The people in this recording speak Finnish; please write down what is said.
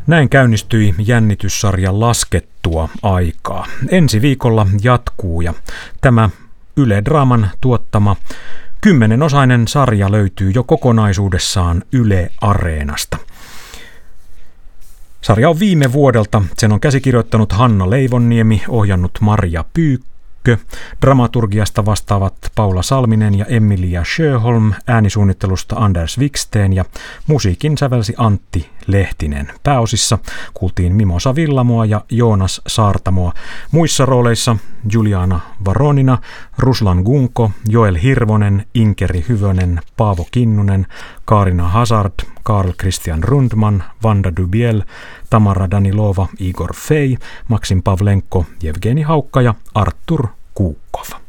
Näin käynnistyi jännityssarjan laskettua aikaa. Ensi viikolla jatkuu ja tämä Yle Draaman tuottama 10-osainen sarja löytyy jo kokonaisuudessaan Yle Areenasta. Sarja on viime vuodelta. Sen on käsikirjoittanut Hanna Leivonniemi, ohjannut Marja Pyykkö. Dramaturgiasta vastaavat Paula Salminen ja Emilia Sjöholm, äänisuunnittelusta Anders Wiksten ja musiikin sävelsi Antti Lehtinen. Pääosissa kuultiin Mimosa Villamoa ja Joonas Saartamoa. Muissa rooleissa Juliana Varonina, Ruslan Gunko, Joel Hirvonen, Inkeri Hyvönen, Paavo Kinnunen, Kaarina Hazard, Karl Christian Rundman, Vanda Dubiel, Tamara Danilova, Igor Fey, Maksim Pavlenko, Jevgeni Haukka ja Artur Kuukov.